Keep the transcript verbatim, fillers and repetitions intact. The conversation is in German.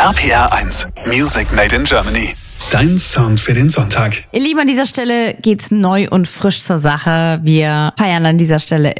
R P R eins, Music Made in Germany. Dein Sound für den Sonntag. Ihr Lieben, an dieser Stelle geht's neu und frisch zur Sache. Wir feiern an dieser Stelle